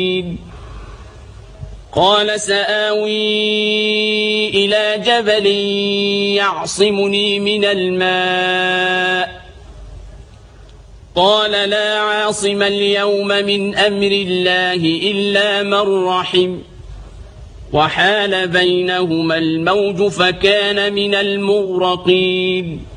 قال سآوي إلى جبل يعصمني من الماء قال لا عاصم اليوم من أمر الله إلا من رحم وحال بينهما الموج فكان من المغرقين